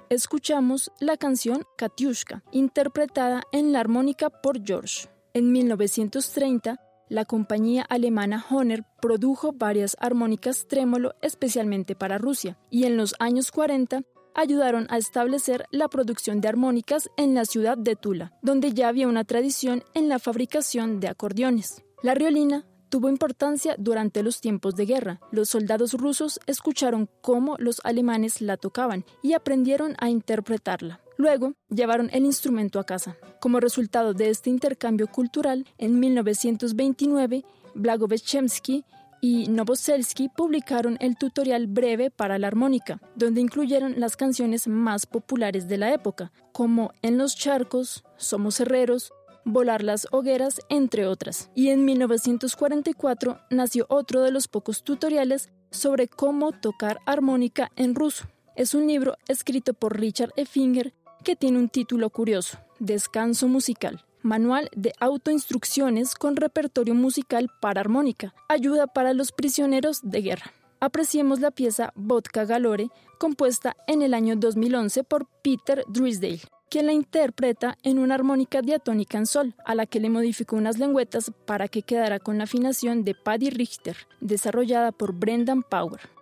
escuchamos la canción Katiushka, interpretada en la armónica por George. En 1930, la compañía alemana Hohner produjo varias armónicas trémolo especialmente para Rusia, y en los años 40 ayudaron a establecer la producción de armónicas en la ciudad de Tula, donde ya había una tradición en la fabricación de acordeones. La riolina tuvo importancia durante los tiempos de guerra. Los soldados rusos escucharon cómo los alemanes la tocaban y aprendieron a interpretarla. Luego, llevaron el instrumento a casa. Como resultado de este intercambio cultural, en 1929, Blagoveschenski y Novoselsky publicaron el tutorial breve para la armónica, donde incluyeron las canciones más populares de la época, como En los charcos, Somos herreros, Volar las hogueras, entre otras. Y en 1944 nació otro de los pocos tutoriales sobre cómo tocar armónica en ruso. Es un libro escrito por Richard Effinger que tiene un título curioso, Descanso musical. Manual de autoinstrucciones con repertorio musical para armónica. Ayuda para los prisioneros de guerra. Apreciemos la pieza Vodka Galore, compuesta en el año 2011 por Peter Drysdale, quien la interpreta en una armónica diatónica en sol, a la que le modificó unas lengüetas para que quedara con la afinación de Paddy Richter, desarrollada por Brendan Power.